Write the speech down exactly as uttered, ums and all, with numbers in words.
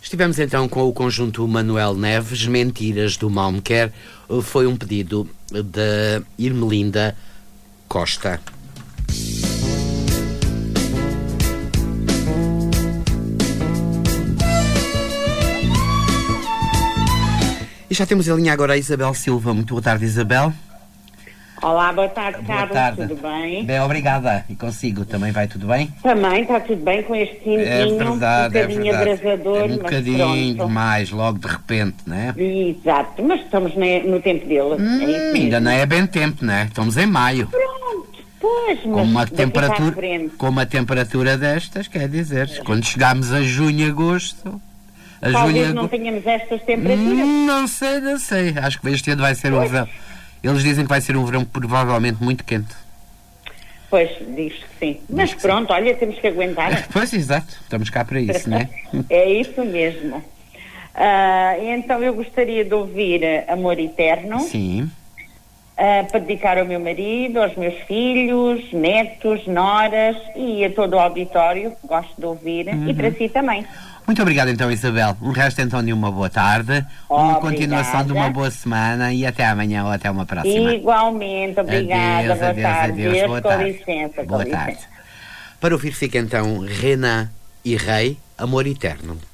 Estivemos então com o conjunto Manuel Neves, Mentiras do Mal Me Quer. Foi um pedido da Irmelinda Costa. E já temos a linha agora a Isabel Silva. Muito boa tarde, Isabel. Olá, boa tarde, Boa Carlos, tarde. tudo bem? Bem, obrigada. E consigo, também vai tudo bem? Também está tudo bem com este cinzinho, É verdade, um bocadinho é verdade. abrasador, É um mas bocadinho pronto. demais, logo de repente, não é? Exato, mas estamos ne- no tempo dele, Hum, é isso mesmo. ainda não é bem tempo, não é? Estamos em maio. Pronto, pois, mas Com uma, daqui para a temperatura, frente. com uma temperatura destas, quer dizer, quando chegarmos a junho, agosto... A Talvez junho, não agosto, tenhamos estas temperaturas. Hum, não sei, não sei. Acho que este ano vai ser um Pois. verão. Eles dizem que vai ser um verão provavelmente muito quente. Pois, diz que sim. Mas que pronto, olha, temos que aguentar. Pois, exato. Estamos cá para isso, não é? É isso mesmo. Ah, então eu gostaria de ouvir Amor Eterno. Sim. Uh, para dedicar ao meu marido, aos meus filhos, netos, noras e a todo o auditório que gosto de ouvir, Uhum. e para si também. Muito obrigado então, Isabel. Um resto então de uma boa tarde, uma Obrigada. continuação de uma boa semana e até amanhã ou até uma próxima. Igualmente, obrigada, Adeus, boa adeus, tarde. adeus, Deus, boa com tarde. licença, Boa com tarde. licença. Para ouvir fica então Renan e Rei, Amor Eterno.